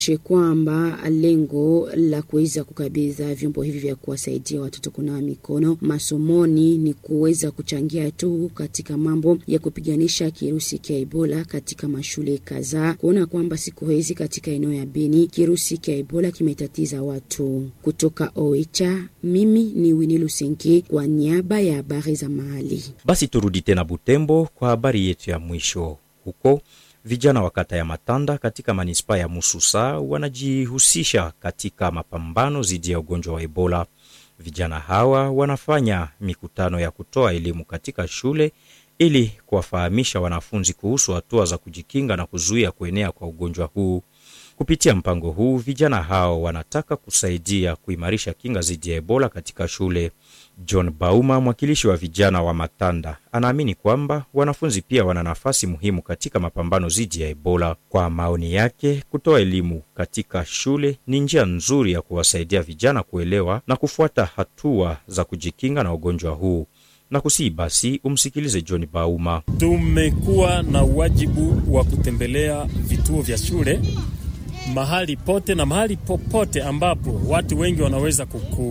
kwamba lengo la kuweza kukabidha vyombo hivi vya kuwasaidia watoto kunawa mikono masomoni ni kuweza kuchangia tu katika mambo ya kupiganisha kirusi cha Ebola katika mashule kadhaa. Kuona kwamba siku hizi katika eneo ya Beni kirusi cha Ebola kimetatiza watu. Kutoka Oicha, mimi ni Winnie Lusenke kwa niaba ya habari za mahali. Basi turudi tena Butembo kwa habari yetu ya mwisho. Huko vijana wa kata ya Matanda katika manispa ya Mususa wanajihusisha katika mapambano dhidi ya ugonjwa wa Ebola. Vijana hawa wanafanya mikutano ya kutoa elimu katika shule ili kuwafahamisha wanafunzi kuhusu hatua za kujikinga na kuzuia kuenea kwa ugonjwa huu. Kupitia mpango huu, vijana hao wanataka kusaidia kuimarisha kinga dhidi ya Ebola katika shule. John Bauma, mwakilishi wa vijana wa Matanda, anaamini kwamba wanafunzi pia wana nafasi muhimu katika mapambano dhidi ya Ebola. Kwa maoni yake, kutoa elimu katika shule ni njia nzuri ya kuwasaidia vijana kuelewa na kufuata hatua za kujikinga na ugonjwa huu. Na kusi basi umsikilize John Bauma. Tumekuwa na wajibu wa kutembelea vituo vya shule mahali pote na mahali popote ambapo watu wengi wanaweza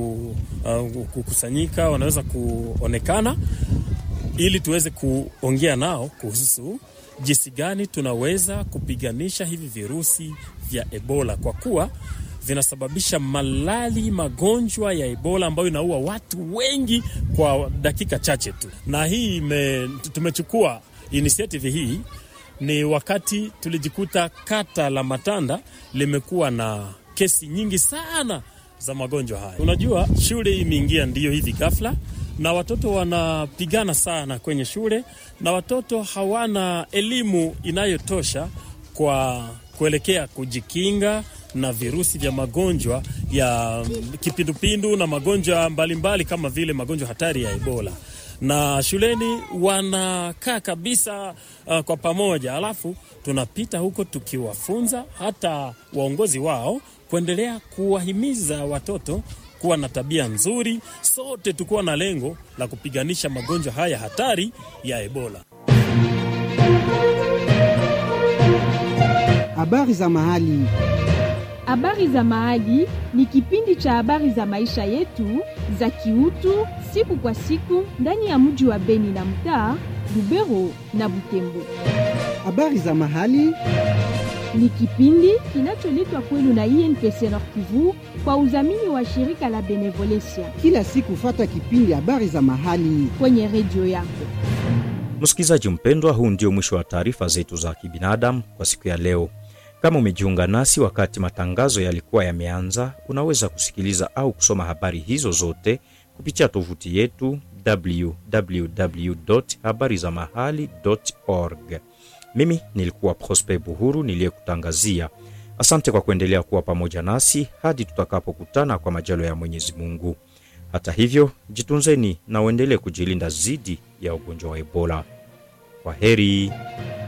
kukusanyika, wanaweza kuonekana, ili tuweze kuongea nao kuhusu jinsi gani tunaweza kupiganisha hivi virusi vya Ebola, kwa kuwa vinasababisha malali, magonjwa ya Ebola ambayo inaua watu wengi kwa dakika chache tu. Na hii tumechukua initiative hii ni wakati tulijikuta kata la Matanda limekuwa na kesi nyingi sana za magonjwa haya. Unajua shule imeingia ndiyo hivi ghafla, na watoto wanapigana sana kwenye shule, na watoto hawana elimu inayotosha kwa kuelekea kujikinga na virusi vya magonjwa ya kipindupindu na magonjwa mbalimbali kama vile magonjwa hatari ya Ebola. Na shuleni wanakaa kabisa kwa pamoja, alafu tunapita huko tukiwafunza hata waongozi wao kuendelea kuwahimiza watoto kuwa na tabia nzuri. Sote tukuwa na lengo la kupiganisha magonjwa haya hatari ya Ebola. Habari za mahali. Habari za mahali ni kipindi cha habari za maisha yetu za kiutu siku kwa siku ndani ya mji wa Beni na mtaa Lubero na Butembo. Habari za mahali ni kipindi kinacholetwa kwenu na INPC Nord Kivu kwa udhamini wa shirika la Benevolencia. Kila siku fata kipindi habari za mahali kwenye redio yako. Msikilizaji mpendwa, huu ndio mwisho wa taarifa zetu za kibinadamu kwa siku ya leo. Kama umejiunga nasi wakati matangazo yalikuwa yameanza, unaweza kusikiliza au kusoma habari hizo zote kupitia tovuti yetu www.habarizamahali.org. Mimi nilikuwa Prosper Buhuru niliyekutangazia. Asante kwa kuendelea kuwa pamoja nasi hadi tutakapokutana kwa majalo ya Mwenyezi Mungu. Hata hivyo, jitunzeni na uendelee kujilinda dhidi ya ugonjwa wa Ebola. Kwaheri.